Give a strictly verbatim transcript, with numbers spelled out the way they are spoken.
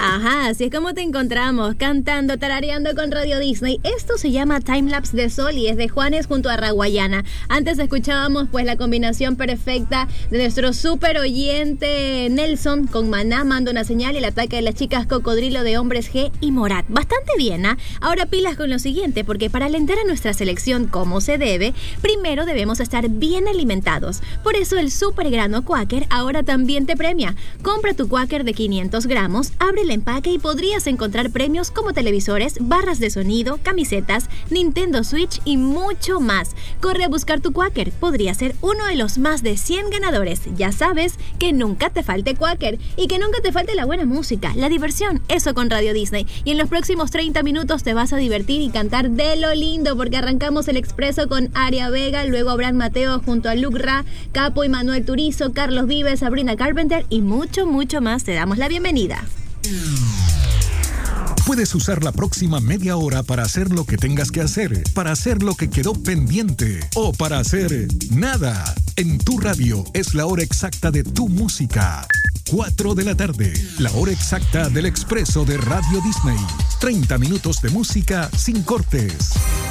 Ajá, así es como te encontramos, cantando, tarareando con Radio Disney. Esto se llama Timelapse de Sol y es de Juanes junto a Raguayana. Antes escuchábamos pues la combinación perfecta de nuestro super oyente Nelson con Maná, Mando una Señal, y el ataque de las chicas Cocodrilo de Hombres G y Morat. Bastante bien, ¿ah? ¿eh? Ahora pilas con lo siguiente, porque para alentar a nuestra selección como se debe, primero debemos estar bien alimentados. Por eso el super grano Quaker ahora también te premia. Compra tu Quaker de quinientos gramos, abre el empaque y podrías encontrar premios como televisores, barras de sonido, camisetas, Nintendo Switch y mucho más. Corre a buscar tu Quaker, podría ser uno de los más de cien ganadores. Ya sabes, que nunca te falte Quaker y que nunca te falte la buena música, la diversión, eso con Radio Disney. Y en los próximos treinta minutos te vas a divertir y cantar de lo lindo, porque arrancamos el expreso con Aria Vega, luego Abraham Mateo junto a Luke Ra, Capo y Manuel Turizo, Carlos Vives, Sabrina Carpenter y mucho, mucho más. Te damos la bienvenida. Puedes usar la próxima media hora para hacer lo que tengas que hacer, para hacer lo que quedó pendiente o para hacer nada. En tu radio es la hora exacta de tu música. cuatro de la tarde, la hora exacta del expreso de Radio Disney. treinta minutos de música sin cortes.